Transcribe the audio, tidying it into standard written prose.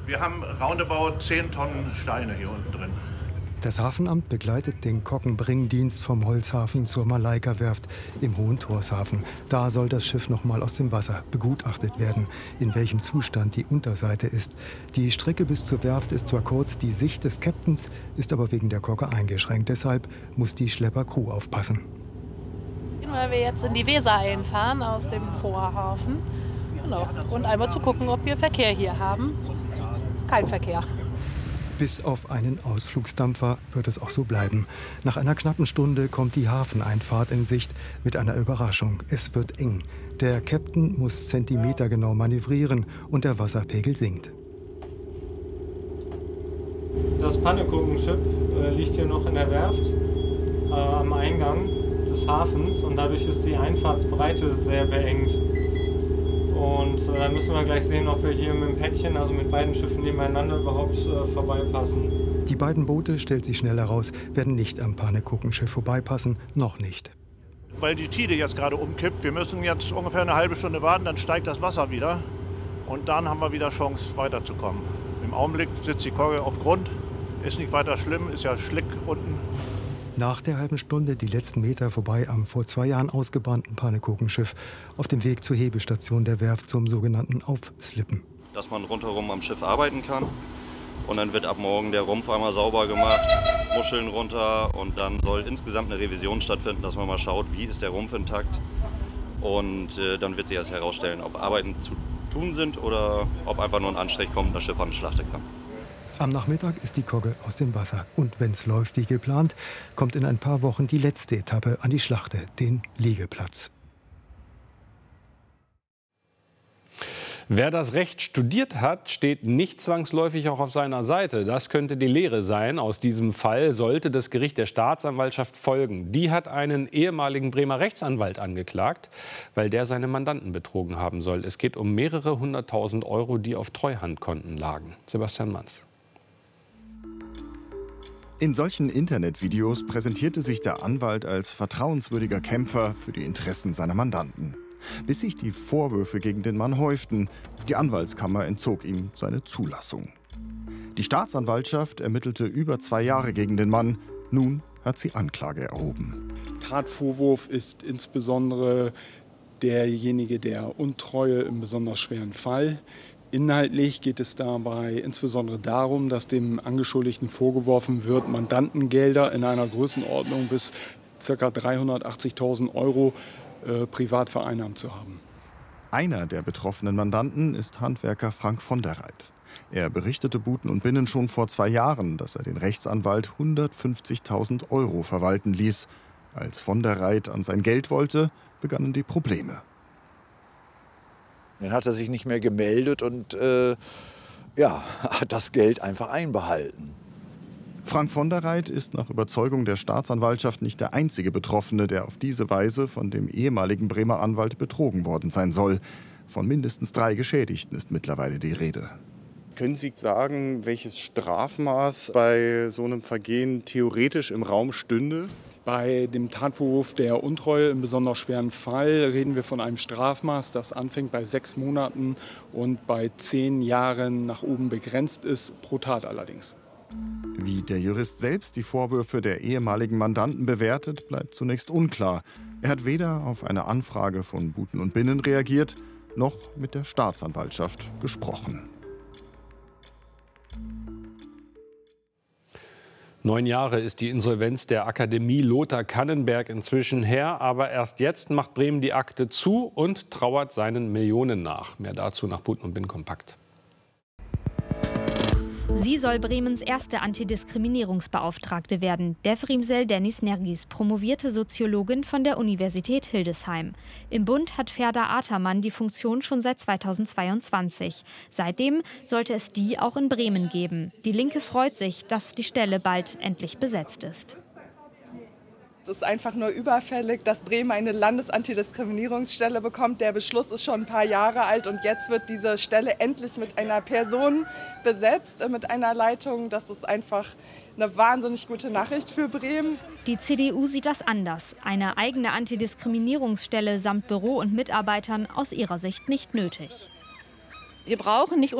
Wir haben roundabout 10 Tonnen Steine hier unten drin. Das Hafenamt begleitet den Koggenbringdienst vom Holzhafen zur Malaika-Werft im Hohen Thorshafen. Da soll das Schiff noch mal aus dem Wasser begutachtet werden, in welchem Zustand die Unterseite ist. Die Strecke bis zur Werft ist zwar kurz, die Sicht des Captains ist aber wegen der Kogge eingeschränkt. Deshalb muss die Schleppercrew aufpassen. Weil wir jetzt in die Weser einfahren aus dem Vorhafen. Genau. Und einmal zu gucken, ob wir Verkehr hier haben. Kein Verkehr. Bis auf einen Ausflugsdampfer wird es auch so bleiben. Nach einer knappen Stunde kommt die Hafeneinfahrt in Sicht mit einer Überraschung. Es wird eng. Der Captain muss zentimetergenau manövrieren und der Wasserpegel sinkt. Das Pannekuchenschiff liegt hier noch in der Werft am Eingang des Hafens und dadurch ist die Einfahrtsbreite sehr beengt. Und da müssen wir gleich sehen, ob wir hier mit dem Päckchen, also mit beiden Schiffen nebeneinander, überhaupt vorbeipassen. Die beiden Boote, stellt sich schnell heraus, werden nicht am Pannekuchenschiff vorbeipassen, noch nicht. Weil die Tide jetzt gerade umkippt, wir müssen jetzt ungefähr eine halbe Stunde warten, dann steigt das Wasser wieder. Und dann haben wir wieder Chance, weiterzukommen. Im Augenblick sitzt die Kogge auf Grund, ist nicht weiter schlimm, ist ja Schlick unten. Nach der halben Stunde die letzten Meter vorbei am vor 2 Jahren ausgebrannten Pannekuchenschiff auf dem Weg zur Hebestation der Werft zum sogenannten Aufslippen. Dass man rundherum am Schiff arbeiten kann und dann wird ab morgen der Rumpf einmal sauber gemacht, Muscheln runter und dann soll insgesamt eine Revision stattfinden, dass man mal schaut, wie ist der Rumpf intakt und dann wird sich erst herausstellen, ob Arbeiten zu tun sind oder ob einfach nur ein Anstrich kommt und das Schiff an die Schlachte kann. Am Nachmittag ist die Kogge aus dem Wasser. Und wenn es läuft wie geplant, kommt in ein paar Wochen die letzte Etappe an die Schlachte, den Liegeplatz. Wer das Recht studiert hat, steht nicht zwangsläufig auch auf seiner Seite. Das könnte die Lehre sein. Aus diesem Fall sollte das Gericht der Staatsanwaltschaft folgen. Die hat einen ehemaligen Bremer Rechtsanwalt angeklagt, weil der seine Mandanten betrogen haben soll. Es geht um mehrere 100.000 Euro, die auf Treuhandkonten lagen. Sebastian Manz. In solchen Internetvideos präsentierte sich der Anwalt als vertrauenswürdiger Kämpfer für die Interessen seiner Mandanten. Bis sich die Vorwürfe gegen den Mann häuften. Die Anwaltskammer entzog ihm seine Zulassung. Die Staatsanwaltschaft ermittelte über 2 Jahre gegen den Mann. Nun hat sie Anklage erhoben. Tatvorwurf ist insbesondere derjenige der Untreue im besonders schweren Fall. Inhaltlich geht es dabei insbesondere darum, dass dem Angeschuldigten vorgeworfen wird, Mandantengelder in einer Größenordnung bis ca. 380.000 Euro privat vereinnahmt zu haben. Einer der betroffenen Mandanten ist Handwerker Frank von der Reit. Er berichtete Buten und Binnen schon vor 2 Jahren, dass er den Rechtsanwalt 150.000 Euro verwalten ließ. Als von der Reit an sein Geld wollte, begannen die Probleme. Dann hat er sich nicht mehr gemeldet und hat das Geld einfach einbehalten. Frank von der Reit ist nach Überzeugung der Staatsanwaltschaft nicht der einzige Betroffene, der auf diese Weise von dem ehemaligen Bremer Anwalt betrogen worden sein soll. Von mindestens 3 Geschädigten ist mittlerweile die Rede. Können Sie sagen, welches Strafmaß bei so einem Vergehen theoretisch im Raum stünde? Bei dem Tatvorwurf der Untreue im besonders schweren Fall reden wir von einem Strafmaß, das anfängt bei 6 Monaten und bei 10 Jahren nach oben begrenzt ist, pro Tat allerdings. Wie der Jurist selbst die Vorwürfe der ehemaligen Mandanten bewertet, bleibt zunächst unklar. Er hat weder auf eine Anfrage von Buten und Binnen reagiert, noch mit der Staatsanwaltschaft gesprochen. 9 Jahre ist die Insolvenz der Akademie Lothar Kannenberg inzwischen her. Aber erst jetzt macht Bremen die Akte zu und trauert seinen Millionen nach. Mehr dazu nach Buten und Binnen kompakt. Sie soll Bremens erste Antidiskriminierungsbeauftragte werden. Devrimsel Dennis Nergis, promovierte Soziologin von der Universität Hildesheim. Im Bund hat Ferda Atermann die Funktion schon seit 2022. Seitdem sollte es die auch in Bremen geben. Die Linke freut sich, dass die Stelle bald endlich besetzt ist. Es ist einfach nur überfällig, dass Bremen eine Landesantidiskriminierungsstelle bekommt. Der Beschluss ist schon ein paar Jahre alt und jetzt wird diese Stelle endlich mit einer Person besetzt, mit einer Leitung. Das ist einfach eine wahnsinnig gute Nachricht für Bremen. Die CDU sieht das anders. Eine eigene Antidiskriminierungsstelle samt Büro und Mitarbeitern aus ihrer Sicht nicht nötig. Wir brauchen nicht